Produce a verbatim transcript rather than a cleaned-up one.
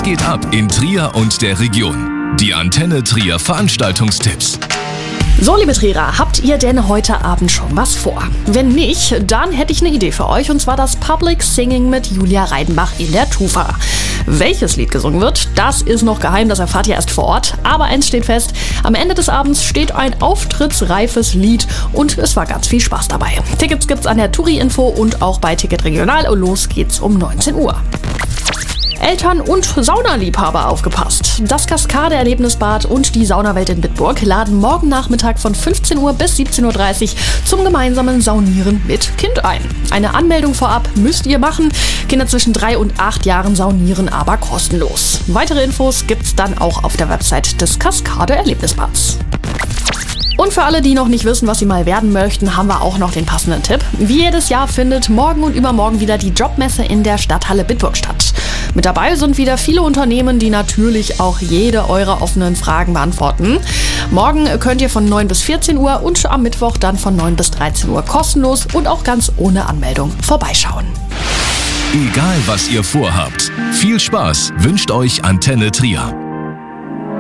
geht ab in Trier und der Region? Die Antenne Trier Veranstaltungstipps. So, liebe Trierer, habt ihr denn heute Abend schon was vor? Wenn nicht, dann hätte ich eine Idee für euch, und zwar das Public Singing mit Julia Reidenbach in der Tufa. Welches Lied gesungen wird, das ist noch geheim, das erfahrt ihr erst vor Ort. Aber eins steht fest, am Ende des Abends steht ein auftrittsreifes Lied und es war ganz viel Spaß dabei. Tickets gibt's an der Touri-Info und auch bei Ticket Regional. Los geht's um neunzehn Uhr. Eltern und Saunaliebhaber, aufgepasst! Das Kaskade-Erlebnisbad und die Saunawelt in Bitburg laden morgen Nachmittag von fünfzehn Uhr bis siebzehn Uhr dreißig zum gemeinsamen Saunieren mit Kind ein. Eine Anmeldung vorab müsst ihr machen. Kinder zwischen drei und acht Jahren saunieren aber kostenlos. Weitere Infos gibt's dann auch auf der Website des Kaskade-Erlebnisbads. Und für alle, die noch nicht wissen, was sie mal werden möchten, haben wir auch noch den passenden Tipp. Wie jedes Jahr findet morgen und übermorgen wieder die Jobmesse in der Stadthalle Bitburg statt. Mit dabei sind wieder viele Unternehmen, die natürlich auch jede eurer offenen Fragen beantworten. Morgen könnt ihr von neun bis vierzehn Uhr und am Mittwoch dann von neun bis dreizehn Uhr kostenlos und auch ganz ohne Anmeldung vorbeischauen. Egal was ihr vorhabt, viel Spaß wünscht euch Antenne Trier.